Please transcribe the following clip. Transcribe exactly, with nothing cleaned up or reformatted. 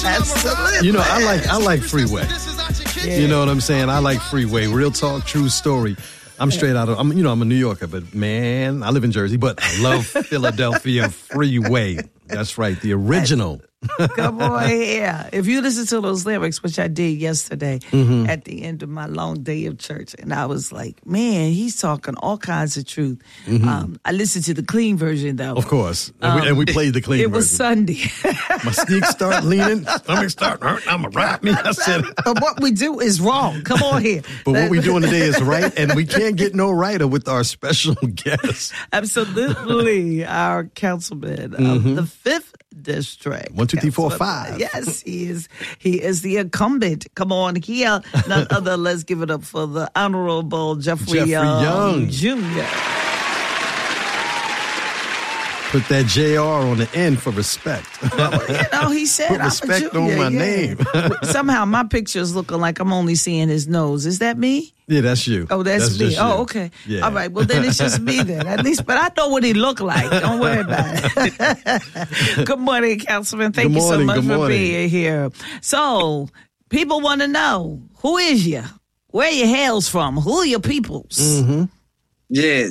Absolutely. You know, I like I like Freeway. Yeah. You know what I'm saying? I like Freeway. Real talk, true story. I'm straight out of, I'm, you know, I'm a New Yorker, but man, I live in Jersey, but I love Philadelphia Freeway. That's right, the original. Come on here. If you listen to those lyrics, which I did yesterday mm-hmm. at the end of my long day of church, and I was like, man, he's talking all kinds of truth. Mm-hmm. Um, I listened to the clean version, though. Of course. And, um, we, and we played the clean it version. It was Sunday. My sneaks start leaning, stomach start hurting, I'm going to ride me. I said, but what we do is wrong. Come on here. But what we're doing today is right, and we can't get no righter with our special guest. Absolutely. Our councilman mm-hmm. of the fifth District. One, two, three, four, five. Yes, he is. He is the incumbent. Come on here. None other. Let's give it up for the Honorable Jeffrey, Jeffrey Young, Young Junior Put that J R on the end for respect. Well, you know, he said, put respect I'm a junior, on my yeah. name. Somehow my picture is looking like I'm only seeing his nose. Is that me? Yeah, that's you. Oh, that's, that's me. Oh, okay. Yeah. All right. Well, then it's just me then. At least, but I know what he looked like. Don't worry about it. Good morning, Councilman. Thank good you morning, so much good for morning. being here. So, people want to know, who is you? Where your hails from? Who are your peoples? Mm-hmm. Yeah.